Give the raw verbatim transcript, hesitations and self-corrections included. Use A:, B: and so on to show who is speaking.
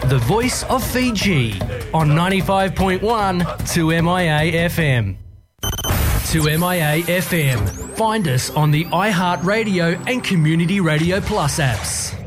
A: the voice of Fiji on ninety-five point one two M I A F M. two M I A F M. Find us on the iHeartRadio and Community Radio Plus apps.